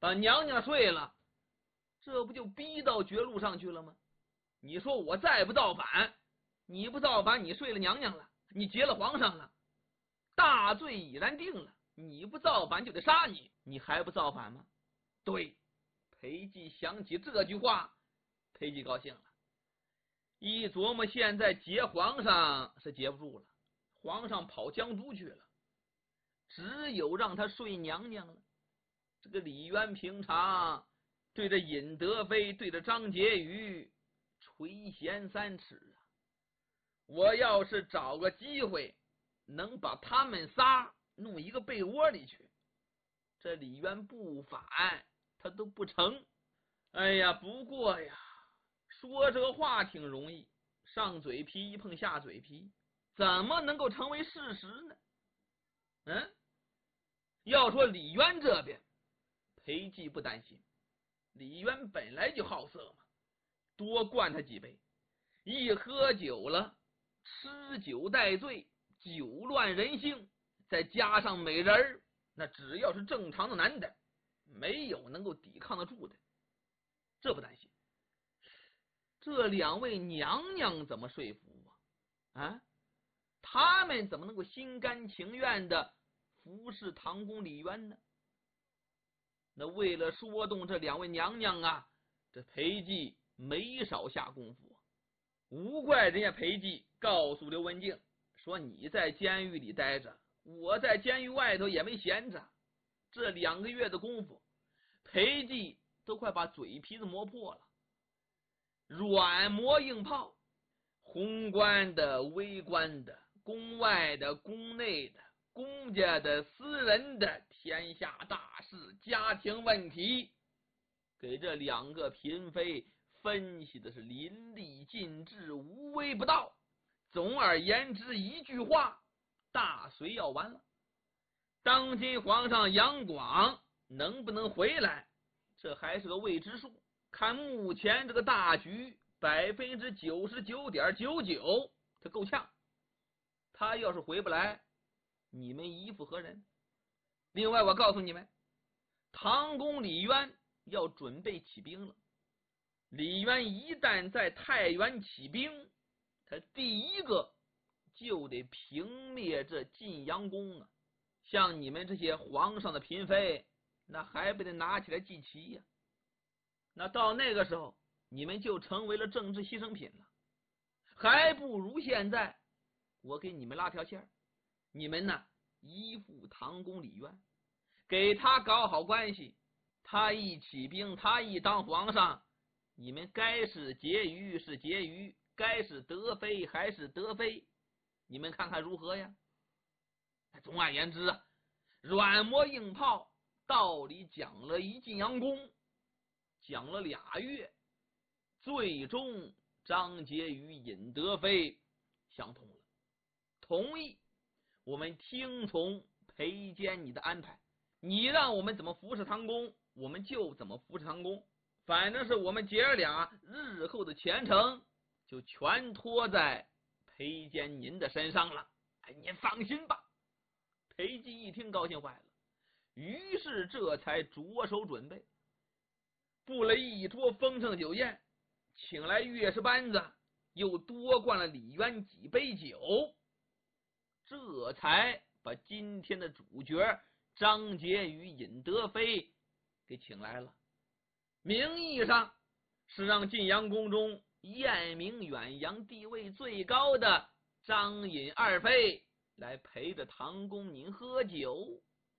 把娘娘睡了，这不就逼到绝路上去了吗？你说我再不造反，你不造反，你睡了娘娘了，你劫了皇上了，大罪已然定了，你不造反就得杀你，你还不造反吗？对，裴寂想起这句话，裴寂高兴了，一琢磨现在劫皇上是劫不住了，皇上跑江都去了，只有让他睡娘娘了。这个李渊平常对着尹德妃，对着张婕妤垂涎3尺啊，我要是找个机会能把他们仨弄一个被窝里去，这李渊不反他都不成。哎呀，不过呀，说这个话挺容易，上嘴皮一碰下嘴皮，怎么能够成为事实呢？要说李渊这边，裴寂不担心，李渊本来就好色嘛，多灌他几杯，一喝酒了，吃酒带醉，酒乱人性，再加上美人，那只要是正常的男的，没有能够抵抗得住的，这不担心。这2位娘娘怎么说服他们怎么能够心甘情愿的服侍唐公李渊呢？那为了说动这2位娘娘啊，这裴寂没少下功夫。无怪人家裴寂告诉刘文静说，你在监狱里待着，我在监狱外头也没闲着，这2个月的功夫，裴寂都快把嘴皮子磨破了，软磨硬泡，宏观的微观的，宫外的宫内的，公家的私人的，天下大事家庭问题，给这2个嫔妃分析的是淋漓尽致，无微不到。总而言之一句话，大隋要完了。当今皇上杨广能不能回来，这还是个未知数。看目前这个大局，99.99%他够呛，他要是回不来，你们依附何人？另外我告诉你们，唐公李渊要准备起兵了。李渊一旦在太原起兵，他第一个就得平灭这晋阳宫啊！像你们这些皇上的嫔妃，那还不得拿起来祭旗呀？那到那个时候，你们就成为了政治牺牲品了。还不如现在我给你们拉条线，你们呢依附唐公李渊，给他搞好关系，他一起兵，他一当皇上，你们该是婕妤是婕妤，该是德妃还是德妃，你们看看如何呀？总而言之啊，软磨硬泡，道理讲了一晋阳宫，讲了2月，最终张婕妤尹德妃相通了，同意我们听从裴坚你的安排，你让我们怎么服侍唐公，我们就怎么服侍唐公，反正是我们姐俩日后的前程就全托在裴坚您的身上了。您放心吧。裴寂一听高兴坏了，于是这才着手准备，布了一桌丰盛酒宴，请来乐师班子，又多灌了李渊几杯酒，这才把今天的主角张婕妤尹德妃给请来了。名义上是让晋阳宫中艳名远扬、地位最高的张尹2妃来陪着唐公您喝酒。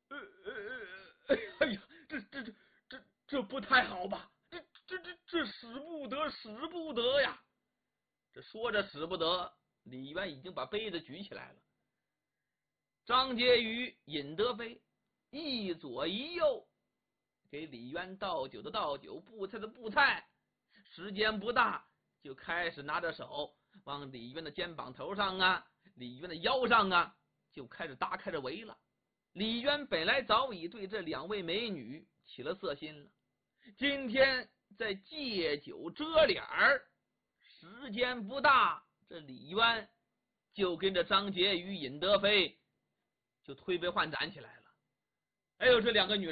哎呀，这不太好吧？这使不得，使不得呀！这说着使不得，李渊已经把杯子举起来了。张婕妤尹德妃一左一右给李渊倒酒的倒酒，布菜的布菜，时间不大就开始拿着手往李渊的肩膀头上啊，李渊的腰上啊，就开始搭开着围了。李渊本来早已对这2位美女起了色心了，今天在借酒遮脸儿，时间不大，这李渊就跟着张婕妤尹德妃就推杯换盏起来了。哎呦，这2个女